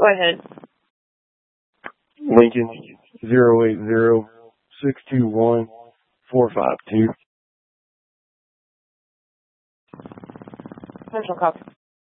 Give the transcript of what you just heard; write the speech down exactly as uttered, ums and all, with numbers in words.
Go ahead. Lincoln, zero eight zero, six two one, four five two. Central copy.